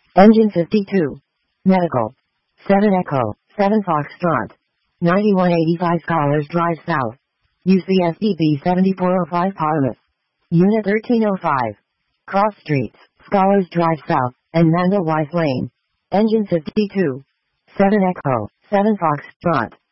Engine 52. Medical. 7 Echo, 7 Foxtrot. 9185 Scholars Drive South. UCSDB 7405 Parliament. Unit 1305. Cross Streets, Scholars Drive South, and Mandel Weiss Lane. Engine 52. 7 Echo, 7 Foxtrot.